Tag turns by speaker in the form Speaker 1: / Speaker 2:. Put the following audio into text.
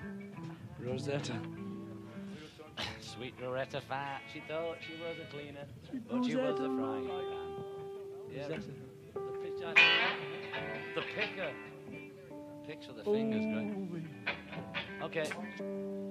Speaker 1: Rosetta.
Speaker 2: Sweet Rosetta Fat. She thought she was a cleaner, but she was a frying pan. Yeah, the picture. The picker. Picks with the fingers, great. Okay.